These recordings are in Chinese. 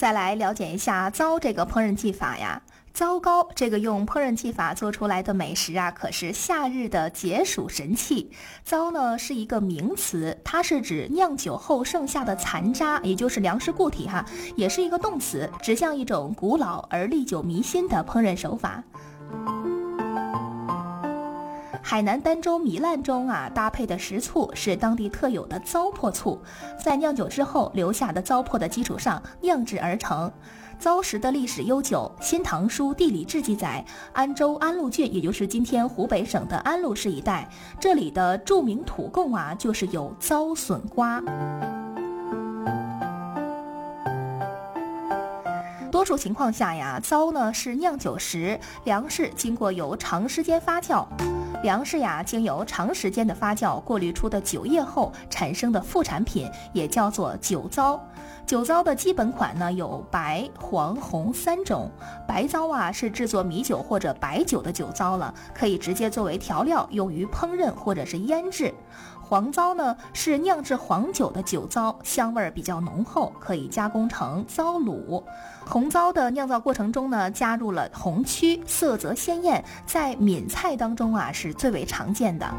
再来了解一下糟这个烹饪技法呀。糟糕，这个用烹饪技法做出来的美食啊，可是夏日的解暑神器。糟呢是一个名词，它是指酿酒后剩下的残渣，也就是粮食固体哈，也是一个动词，指向一种古老而历久弥新的烹饪手法。海南儋州糜烂中啊，搭配的食醋是当地特有的糟粕醋，在酿酒之后留下的糟粕的基础上酿制而成。糟食的历史悠久，《新唐书地理志》记载，安州安陆郡，也就是今天湖北省的安陆市一带，这里的著名土贡啊，就是有糟笋瓜。多数情况下呀，糟呢是酿酒时粮食经过有长时间发酵，粮食呀经由长时间的发酵过滤出的酒液后产生的副产品，也叫做酒糟。酒糟的基本款呢有白、黄、红3种。白糟啊是制作米酒或者白酒的酒糟了，可以直接作为调料用于烹饪或者是腌制。黄糟呢是酿制黄酒的酒糟，香味比较浓厚，可以加工成糟卤。红糟的酿造过程中呢加入了红曲，色泽鲜艳，在闽菜当中啊是最为常见的。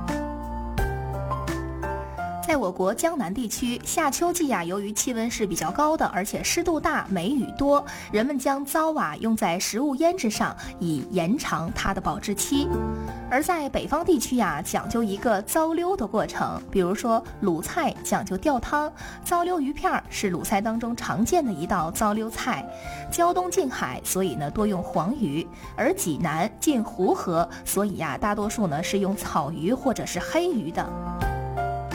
在我国江南地区，夏秋季啊，由于气温是比较高的，而且湿度大，梅雨多，人们将糟啊用在食物腌制上，以延长它的保质期。而在北方地区呀，讲究一个糟溜的过程，比如说鲁菜讲究吊汤，糟溜鱼片是鲁菜当中常见的一道糟溜菜。胶东近海，所以呢多用黄鱼，而济南近湖河，所以呀大多数呢是用草鱼或者是黑鱼的。